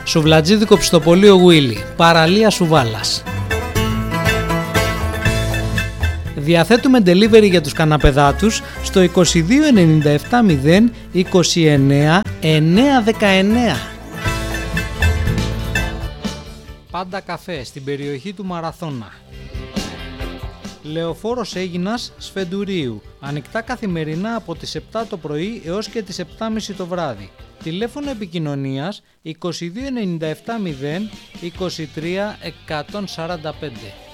Σουβλατζίδικο Πιστοπωλείο Γουίλι, παραλία Σουβάλας. Διαθέτουμε delivery για τους καναπεδάτους στο 2297 0 29 919. Πάντα καφέ στην περιοχή του Μαραθώνα. Λεωφόρος Αίγινας Σφεντουρίου. Ανοιχτά καθημερινά από τις 7 το πρωί έως και τις 7.30 το βράδυ. Τηλέφωνο επικοινωνίας 2297 0 23 145.